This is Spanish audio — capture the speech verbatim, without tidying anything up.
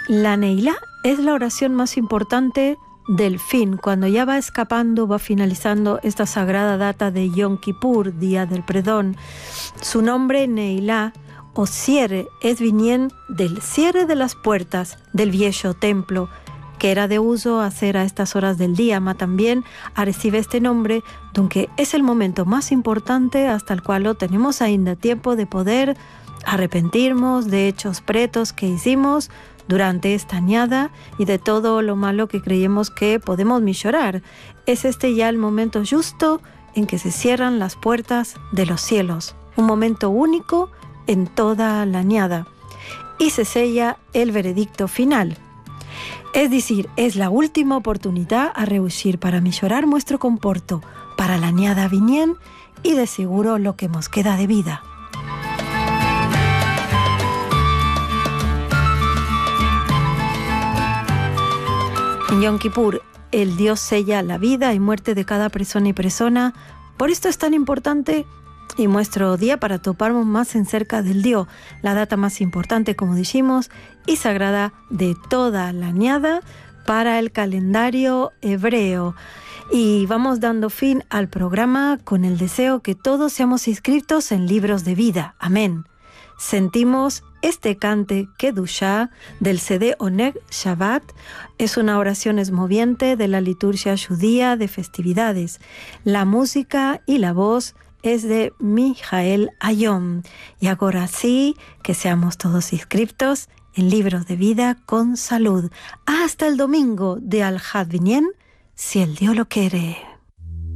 La Neilá es la oración más importante del fin, cuando ya va escapando, va finalizando esta sagrada data de Yom Kippur, Día del Perdón. Su nombre, Neilá, o cierre, es viniendo del cierre de las puertas del viejo templo, que era de uso hacer a estas horas del día, mas también recibe este nombre, aunque es el momento más importante hasta el cual tenemos ainda tiempo de poder arrepentirnos de hechos pretos que hicimos durante esta añada y de todo lo malo que creemos que podemos mejorar. Es este ya el momento justo en que se cierran las puertas de los cielos, un momento único en toda la añada, y se sella el veredicto final. Es decir, es la última oportunidad a reusir para mejorar nuestro comporto para la añada vinien y de seguro lo que nos queda de vida. En Yom Kippur, el Dios sella la vida y muerte de cada persona y persona. Por esto es tan importante y nuestro día para toparnos más en cerca del Dios, la data más importante, como dijimos, y sagrada de toda la añada para el calendario hebreo. Y vamos dando fin al programa con el deseo que todos seamos inscritos en libros de vida. Amén. Sentimos este cante Kedushá del C D Oneg Shabbat. Es una oración esmoviente de la liturgia judía de festividades. La música y la voz es de Mijael Ayom. Y ahora sí, que seamos todos inscriptos en libros de vida con salud. Hasta el domingo de Al-Had Binyen, si el Dios lo quiere.